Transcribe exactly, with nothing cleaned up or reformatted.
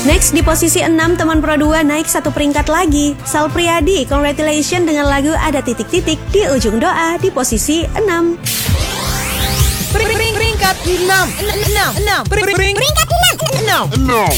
Next di posisi enam teman Pro dua naik satu peringkat lagi. Sal Priadi, congratulations dengan lagu Ada Titik-Titik di Ujung Doa di posisi enam. Peringkat enam. enam. enam. Peringkat enam. enam.